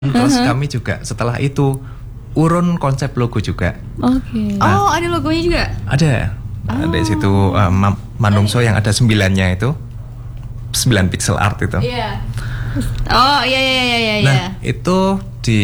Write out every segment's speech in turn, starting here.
Terus kami juga setelah itu urun konsep logo juga. Oke. Oh, ada logonya juga? Ada. Ada di situ Manungso yang ada 9-nya itu 9 pixel art itu. Iya. Oh, iya. Nah, itu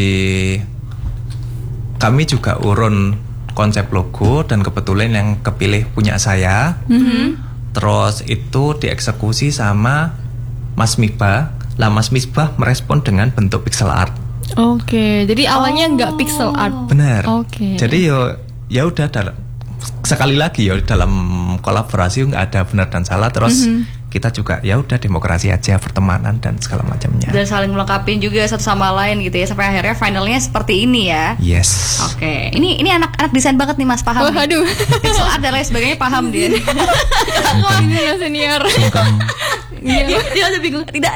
kami juga urun konsep logo dan kebetulan yang kepilih punya saya. Terus itu dieksekusi sama Mas Misbah. Lah Mas Misbah merespon dengan bentuk pixel art. Oke, jadi awalnya nggak pixel art. Benar. Oke. Jadi ya udah sekali lagi dalam kolaborasi nggak ada benar dan salah. Terus kita juga ya udah demokrasi aja, pertemanan dan segala macamnya. Dan saling melengkapi juga satu sama lain gitu ya, sampai akhirnya finalnya seperti ini ya. Yes. Oke. Ini anak desain banget nih Mas, paham. Aduh. Pixel art dan lain sebagainya paham dia. Ini ya senior. Dia udah bingung. Tidak.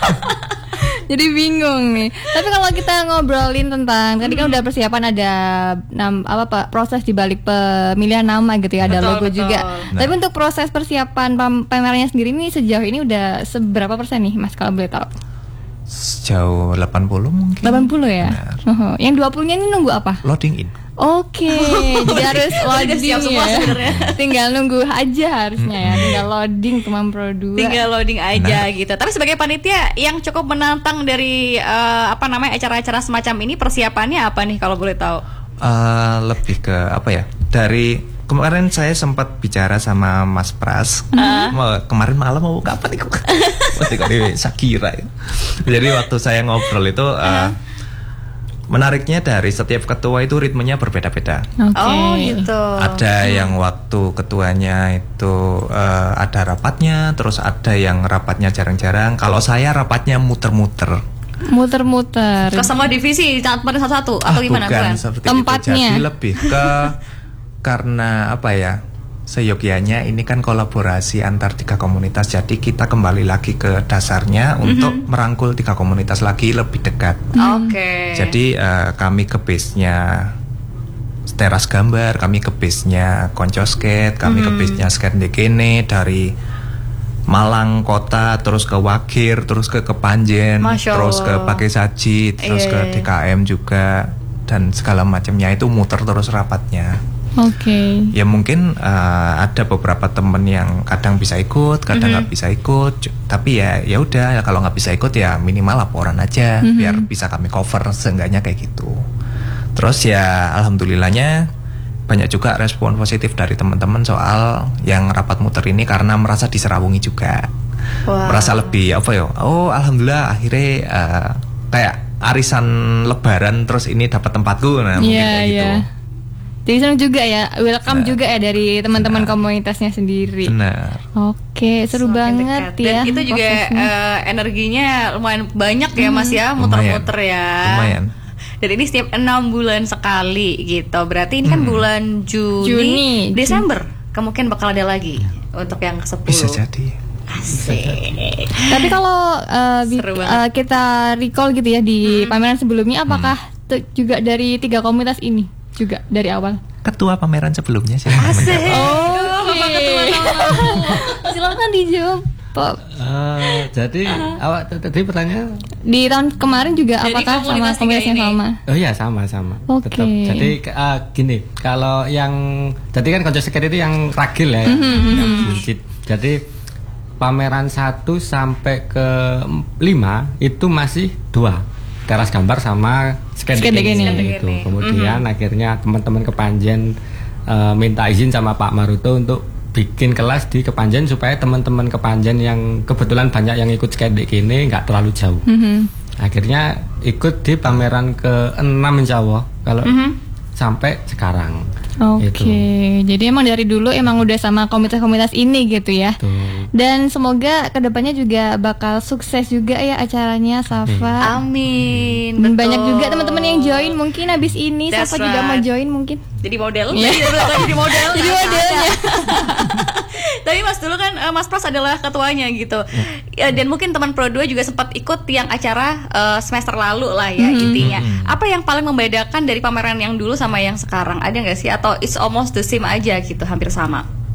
Jadi bingung nih. Tapi kalau kita ngobrolin tentang tadi kan udah persiapan ada proses di balik pemilihan nama gitu ya, ada logo juga. Nah. Tapi untuk proses persiapan pamerannya sendiri ini sejauh ini udah seberapa persen nih Mas kalau boleh tahu? Sejauh 80 mungkin. 80 ya? Yang 20-nya ini nunggu apa? Loading in. Oke, jadi harus loading ya. Tinggal nunggu aja harusnya ya, tinggal loading teman Pro2. Tinggal loading aja gitu. Tapi sebagai panitia yang cukup menantang dari acara-acara semacam ini, persiapannya apa nih kalau boleh tahu? Lebih ke apa ya? Dari kemarin saya sempat bicara sama Mas Pras. Kemarin malam mau kapan itu? Waktu itu Sakira. Jadi waktu saya ngobrol itu menariknya dari setiap ketua itu ritmenya berbeda-beda. Oh gitu. Ada yang waktu ketuanya itu ada rapatnya, terus ada yang rapatnya jarang-jarang. Kalau saya rapatnya muter-muter. Muter-muter. Ke semua divisi pada satu-satu atau gimana? Bukan seperti tempatnya. itu. Jadi lebih ke karena apa ya? Seyogianya ini kan kolaborasi antar 3 komunitas. Jadi kita kembali lagi ke dasarnya untuk merangkul 3 komunitas lagi lebih dekat. Oke. Jadi kami ke base-nya teras gambar, kami ke base-nya Konco Skate, kami ke base-nya Skate Dekene dari Malang kota, terus ke Wagir, terus ke Kepanjen, terus ke Pakesaji, terus ke DKM juga dan segala macamnya itu muter terus rapatnya. Oke. Ya mungkin ada beberapa temen yang kadang bisa ikut, kadang nggak bisa ikut. Tapi ya udah kalau nggak bisa ikut ya minimal laporan aja, biar bisa kami cover seenggaknya kayak gitu. Terus ya alhamdulillahnya banyak juga respon positif dari teman-teman soal yang rapat muter ini karena merasa diserawungi juga. Merasa lebih oh alhamdulillah akhirnya kayak arisan lebaran terus ini dapat tempatku, nah mungkin kayak gitu. Jadi senang juga ya, welcome juga ya dari teman-teman komunitasnya sendiri. Benar. Oke, seru banget dekat. ya. Dan itu juga energinya lumayan banyak ya Mas ya, muter-muter ya. Lumayan. Dan ini setiap 6 bulan sekali gitu. Berarti ini kan bulan Juni. Desember kemungkinan bakal ada lagi untuk yang ke-10. Bisa jadi. Asik. Tapi kalau kita recall gitu ya di pameran sebelumnya, apakah juga dari 3 komunitas ini? Juga dari awal. Ketua pameran sebelumnya sih. Asik. Silakan dijawab, Pak. Jadi awak tadi pertanyaan di tahun kemarin juga jadi apakah sama komunitas yang sama? Oh iya sama. Oke. Tetap. Jadi gini, kalau yang jadi kan Konco Skate itu yang ragil ya, yang buncit. Jadi pameran 1 sampai ke 5 itu masih 2. Teras gambar sama skate gitu. Kemudian akhirnya teman-teman Kepanjen minta izin sama Pak Maruto untuk bikin kelas di Kepanjen supaya teman-teman Kepanjen yang kebetulan banyak yang ikut skate ini nggak terlalu jauh. Akhirnya ikut di pameran ke-6 insya Allah kalau sampai sekarang. Oke, jadi emang dari dulu emang udah sama komunitas-komunitas ini gitu ya. Dan semoga kedepannya juga bakal sukses juga ya acaranya, Safa. Amin. Betul. Banyak juga teman-teman yang join mungkin habis ini. Safa juga mau join mungkin. Jadi model. Yeah. Jadi model. Jadi modelnya. Tapi Mas dulu kan Mas Pras adalah ketuanya gitu. Ya, dan mungkin teman Pro2 juga sempat ikut yang acara semester lalu lah ya intinya. Apa yang paling membedakan dari pameran yang dulu sama yang sekarang? Ada nggak sih? Atau it's almost the same aja gitu, hampir sama?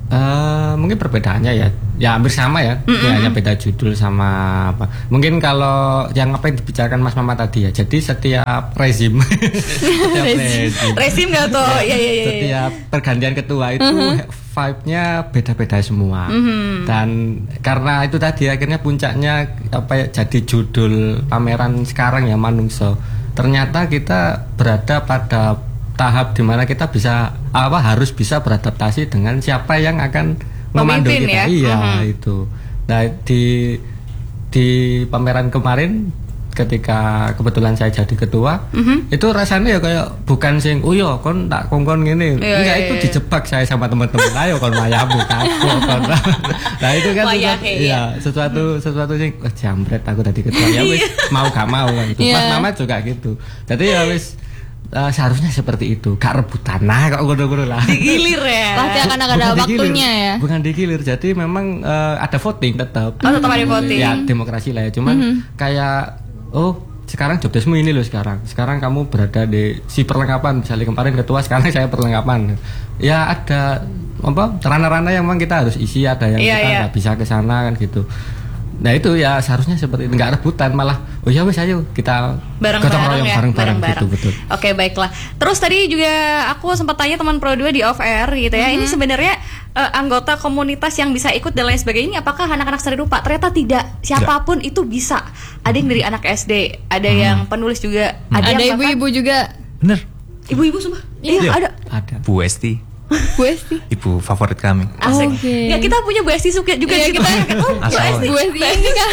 Mungkin perbedaannya ya hampir sama ya. Ya hanya beda judul sama apa. Mungkin kalau yang apa yang dibicarakan Mas Mama tadi ya. Jadi setiap rezim Rezim nggak tuh? Iya. Setiap pergantian ketua itu vibe-nya beda-beda semua. Dan karena itu tadi akhirnya puncaknya apa ya, jadi judul pameran sekarang ya Manungso. Ternyata kita berada pada tahap dimana kita harus bisa beradaptasi dengan siapa yang akan memandu Memimpin, kita. ya? Iya itu. Nah di pameran kemarin ketika kebetulan saya jadi ketua, itu rasanya ya kayak bukan sing kon tak kongkon gini. Iya, Enggak, iya, itu iya. dijebak saya sama teman-teman. Ayo kon mayamu kaku kon. Nah itu kan Wayahe, sesuatu sing jambret aku tadi ketua. Ya wis mau gak mau kan. Gitu. Iya. Mas Mama juga gitu. Jadi ya wis seharusnya seperti itu, gak rebutan nah kok godo-godo lah. Digilir ya. Pasti akan ada Bukan waktunya ya. Bukan digilir, jadi memang ada voting tetap. Oh, tetap ada voting. Ya demokrasi lah ya, cuman kayak sekarang job deskmu ini loh sekarang. Sekarang kamu berada di si perlengkapan, misalnya kemarin ketua, sekarang saya perlengkapan. Ya ada ranah-ranah yang memang kita harus isi, ada yang kita nggak bisa ke sana kan gitu. Nah itu ya seharusnya seperti itu, nggak rebutan, malah ya wes ayo kita gotong royong bareng-bareng gitu, betul. Oke, baiklah. Terus tadi juga aku sempat tanya teman Pro 2 di off air gitu ya. Ini sebenarnya anggota komunitas yang bisa ikut dan lain sebagainya, apakah anak-anak seni rupa? Ternyata tidak. Siapapun itu bisa. Ada yang dari anak SD, ada yang penulis juga, Ada yang ibu-ibu juga. Bener. ibu-ibu semua. Iya. Ada. Bu Esti, Gue sih. ibu favorit kami. Asik. Oke. Ya kita punya Bu Esti juga Iya, gitu. Oh, Bu Asal. Esti. Gue sih ini kan.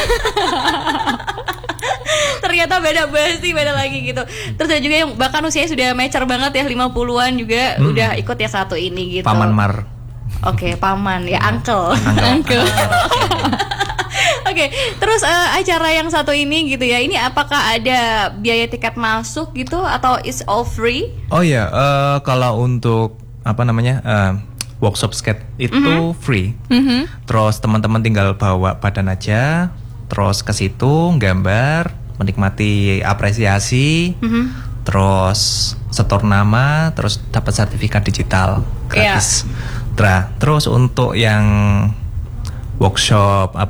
Ternyata beda Bu Esti, beda lagi gitu. Terus ada juga yang bahkan usianya sudah mature banget ya, 50-an juga udah ikut ya satu ini gitu. Paman Mar. Oke, paman ya, uncle. Uncle. Oke, terus acara yang satu ini gitu ya, ini apakah ada biaya tiket masuk gitu atau is all free? Oh ya, kalau untuk workshop skate itu free. Terus teman-teman tinggal bawa badan aja, terus ke situ gambar, menikmati apresiasi, terus setor nama, terus dapat sertifikat digital gratis. Terus untuk yang workshop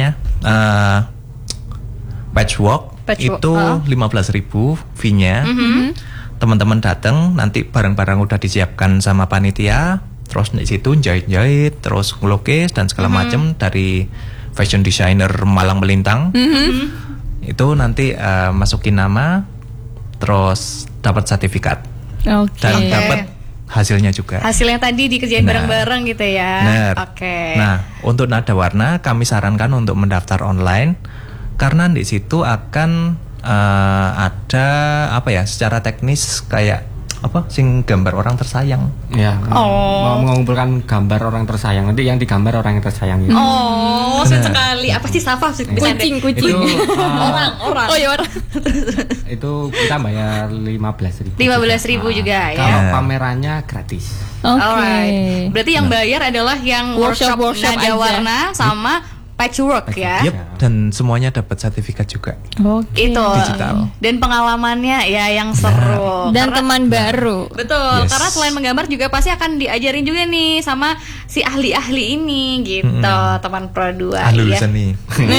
patchwork itu 15.000 fee-nya. Teman-teman datang, nanti barang-barang udah disiapkan sama panitia, terus di situ jahit-jahit, terus ngelukis dan segala macam dari fashion designer Malang Melintang. Itu nanti masukin nama, terus dapat sertifikat dan dapat hasilnya juga. Hasilnya tadi dikerjain Nah. bareng-bareng gitu ya. Bener. Oke. Nah, untuk Nada Warna kami sarankan untuk mendaftar online karena di situ akan ada secara teknis kayak sing gambar orang tersayang. Ya, mau mengumpulkan gambar orang tersayang, nanti yang digambar orang yang tersayang itu. Oh, sweet sekali. Apa sih Safa? Kucing. Itu Orang. Oh ya orang. itu kita bayar 15.000. 15.000 juga ya. Kalau pamerannya gratis. Oke. Alright. Berarti yang bayar adalah yang workshop Workshop Nada aja. Warna sama patchwork ya. Yep, dan semuanya dapat sertifikat juga. Oke. Itu Digital. dan pengalamannya ya yang seru. Dan Karena- teman baru. Betul, Yes. karena selain menggambar juga pasti akan diajarin juga nih sama si ahli-ahli ini gitu, teman Pro 2 Lulusan nih.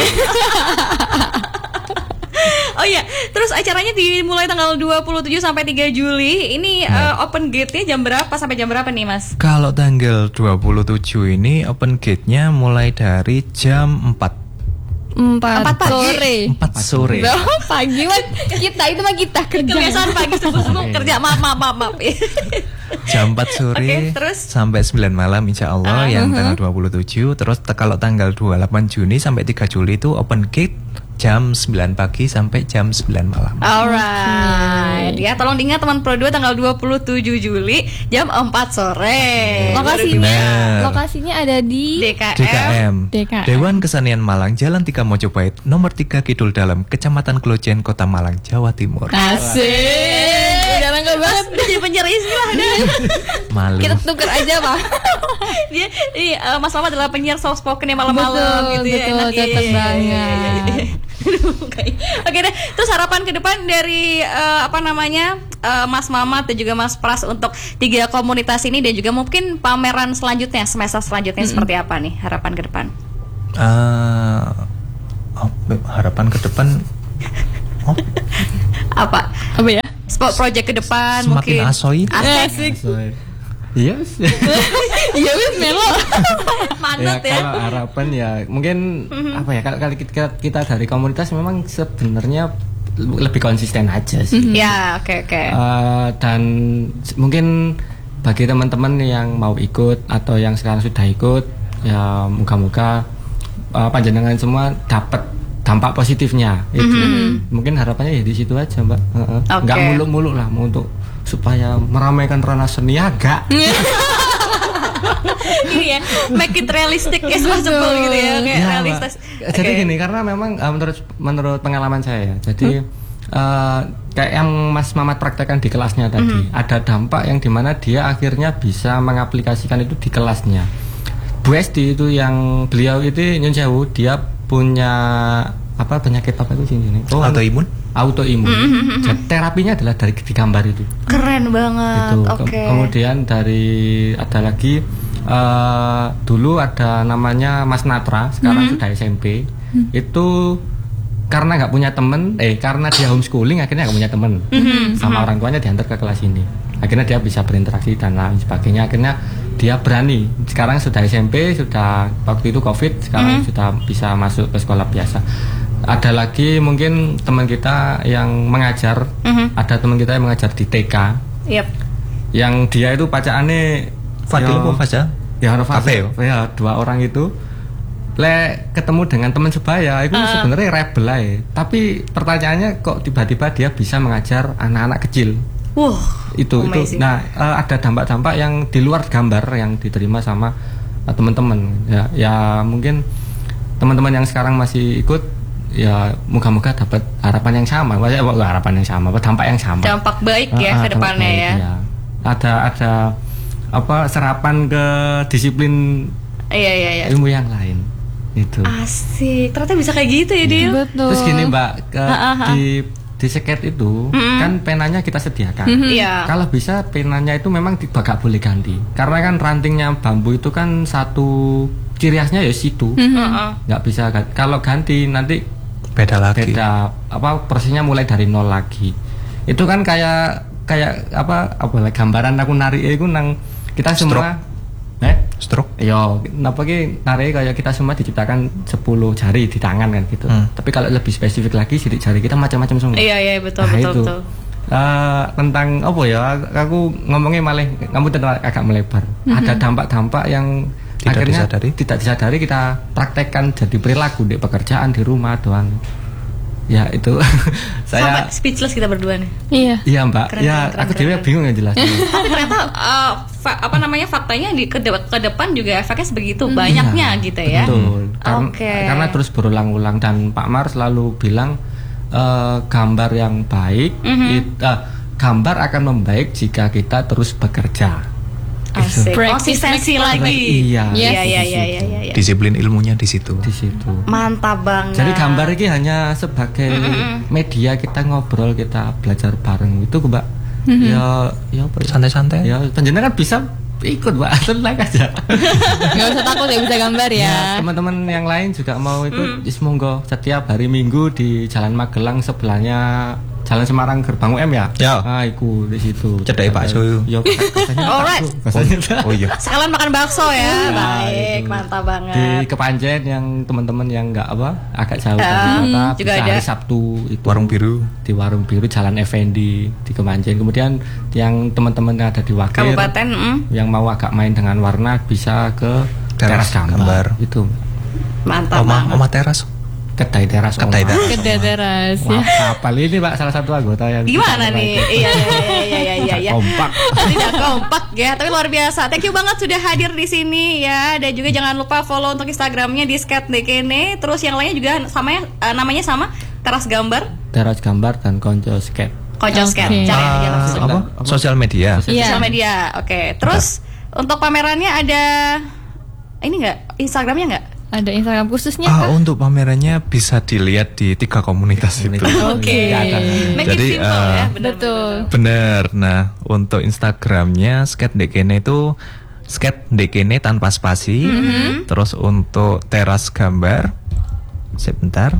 Oh iya, terus acaranya dimulai tanggal 27 sampai 3 Juli. Ini open gate-nya jam berapa sampai jam berapa nih, Mas? Kalau tanggal 27 ini open gate-nya mulai dari jam 4 4 pagi. sore. 4 sore. Loh, pagi mah kita kerja. Kebiasaan pagi subuh-subuh kerja, maaf. Jam 4 sore Oke, terus? sampai 9 malam insya Allah yang tanggal 27. Terus kalau tanggal 28 Juni sampai 3 Juli itu open gate jam 9 pagi sampai jam 9 malam. Alright, ya tolong diingat teman Pro 2 tanggal 27 Juli jam 4 sore. Lokasinya ada di DKM. DKM. Dewan Kesenian Malang, Jalan 3 Mojopahit, nomor 3 Kidul Dalam, Kecamatan Klojen, Kota Malang, Jawa Timur. Asik. Udah lengkap banget. Udah jadi penyiar istilah deh. Malu. Kita tuker aja, Pak. Dia Mas Mama adalah penyiar soft spoken ya malam-malam gitu ya. Betul, Enak, cocok iya. banget. Oke deh. Terus harapan ke depan dari Mas Mamat dan juga Mas Pras untuk 3 komunitas ini dan juga mungkin pameran selanjutnya, semester selanjutnya seperti apa nih harapan ke depan? Harapan ke depan Apa ya? sport project ke depan semakin mungkin asoy. asik. Iya. Iya wis melo. Manut ya. Kalau harapan ya mungkin apa ya, kalau kita dari komunitas memang sebenarnya lebih konsisten aja sih. Ya, oke. Dan mungkin bagi teman-teman yang mau ikut atau yang sekarang sudah ikut, ya moga-moga panjenengan semua dapat dampak positifnya. Itu mungkin harapannya ya di situ aja, Mbak. Nggak muluk-muluk lah untuk supaya meramaikan ranah seni agak. Ini ya, make it realistic as possible gitu ya, kayak Ya, realistis. Mbak. Jadi gini, karena memang menurut pengalaman saya ya, jadi kayak yang Mas Mamat praktekkan di kelasnya tadi, ada dampak yang dimana dia akhirnya bisa mengaplikasikan itu di kelasnya. Bu Esti itu yang beliau itu nyun sewu, dia punya penyakit apa itu sini? Autoimun. Jadi terapinya adalah dari gambar itu. Keren banget. Itu. Oke. Kemudian ada lagi dulu ada namanya Mas Natra, sekarang sudah SMP. Itu karena nggak punya temen, karena dia homeschooling akhirnya nggak punya temen, sama orang tuanya diantar ke kelas ini. Akhirnya dia bisa berinteraksi dan lain sebagainya. Akhirnya dia berani. Sekarang sudah SMP, sudah waktu itu COVID, sekarang sudah bisa masuk ke sekolah biasa. Ada lagi mungkin teman kita yang mengajar, ada teman kita yang mengajar di TK, yang dia itu pacaannya Fadil apa Faza? Ya Fadil. Ya 2 orang itu ketemu dengan teman sebaya itu sebenarnya rebel aja. Tapi pertanyaannya kok tiba-tiba dia bisa mengajar anak-anak kecil. Itu. Nah, ada dampak-dampak yang di luar gambar yang diterima sama teman-teman. Ya mungkin teman-teman yang sekarang masih ikut, ya moga-moga dapat harapan yang sama. Harapan yang sama, dampak yang sama. Dampak baik ya ke depannya ya. Ada serapan ke disiplin ilmu yang lain. Itu. Asik. Ternyata bisa kayak gitu ya, Dil. Betul. Terus gini, Mbak, di seket itu kan penanya kita sediakan. Kalau bisa penanya itu memang gak boleh ganti. Karena kan rantingnya bambu itu kan satu ciri khasnya ya situ. Nggak bisa ganti. Kalau ganti nanti beda persisnya mulai dari nol lagi. Itu kan kayak gambaran aku narik itu nang kita semua stroke. Yo, napa ki narik kayak kita semua diciptakan 10 jari di tangan kan gitu. Tapi kalau lebih spesifik lagi sidik jari kita macam-macam semua. Iya, betul. Tentang apa ya? Aku ngomongnya malah kamu agak melebar. Ada dampak-dampak yang akhirnya tidak disadari kita praktekkan jadi perilaku di pekerjaan, di rumah doang. Ya itu saya sampai speechless kita berdua nih. Iya Mbak. Keren, aku juga bingung ya jelas. Tapi ternyata faktanya ke depan juga efeknya sebegitu banyaknya gitu ya. Betul. Karena terus berulang-ulang dan Pak Mar selalu bilang gambar yang baik, gambar akan membaik jika kita terus bekerja. Asik. Konsistensi lagi. Iya. Disiplin ilmunya di situ. Mantap banget. Jadi gambar ini hanya sebagai media kita ngobrol, kita belajar bareng itu, Mbak. Ya santai-santai. Ya, panjenengan kan bisa ikut, Mbak. Tenang aja. Nggak usah takut ya bisa gambar ya. Teman-teman yang lain juga mau ikut, monggo. Setiap hari Minggu di Jalan Magelang sebelahnya Jalan Semarang Gerbang UM ya? Ya. Iku di situ. Cedai bakso. Alright. Oh iya. Sekalian makan bakso ya. Baik, mantap banget. Di Kepanjen yang teman-teman yang agak jauh dari kota, juga bisa ada hari Sabtu itu. Warung Biru. Di Warung Biru Jalan Effendi di Kepanjen. Kemudian yang teman-teman yang ada di Wakil Kabupaten, yang mau agak main dengan warna bisa ke teras gambar. Itu. Mantap banget. Oma teras. Kedai teras. Kedai teras. Wah, kapal ini Pak salah satu anggota yang gimana nih? Iya. Kompak. Tidak kompak ya, tapi luar biasa. Thank you banget sudah hadir di sini ya. Dan juga jangan lupa follow untuk Instagramnya di @skate_dekene. Terus yang lainnya juga namanya sama Teras Gambar. Teras Gambar dan Konco Skate. Konco Skate. Cari aja langsung. Sosial media. Sosial media. Oke. Terus untuk pamerannya ada ini nggak? Instagramnya nggak? Ada Instagram khususnya kah? Untuk pamerannya bisa dilihat di 3 komunitas itu. Oke. Make it Jadi, simple ya, Betul. Bener. Nah, untuk Instagramnya Skate Dekene itu Skate Dekene tanpa spasi. Terus untuk teras gambar, sebentar.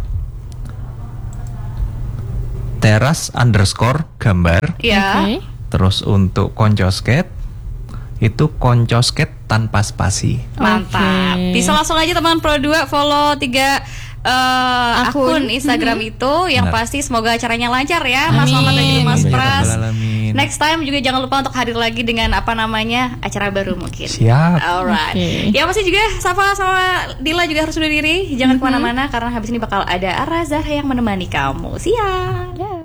Teras_gambar. Ya. Oke. Terus untuk konco skate itu konco skate tanpa spasi. Mantap. Oke. Bisa langsung aja teman Pro 2 follow 3 akun Instagram itu. Yang Benar. pasti semoga acaranya lancar ya, Mas Amin. Muhammad dan juga Mas Amin, ya Pras. Rabbal Alamin. Next time juga jangan lupa untuk hadir lagi dengan acara baru mungkin. Siap. Alright. Oke. Ya pasti juga Safa sama Dila juga harus undur diri. Jangan kemana-mana karena habis ini bakal ada Arazah yang menemani kamu. Siap. Ya.